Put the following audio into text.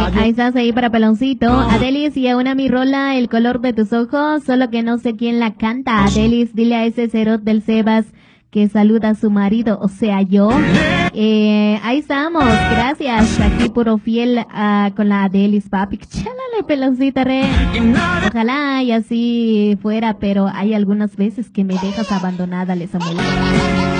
Ahí estás ahí para Peloncito. Adelis, y aún a mi rola, El color de tus ojos, solo que no sé quién la canta. Adelis, dile a ese cerot del Sebas que saluda a su marido, o sea, yo. Ahí estamos, gracias. Aquí puro fiel con la Adelis, papi. Chálale, Peloncita, re. Ojalá y así fuera, pero hay algunas veces que me dejas abandonada, les amuelo.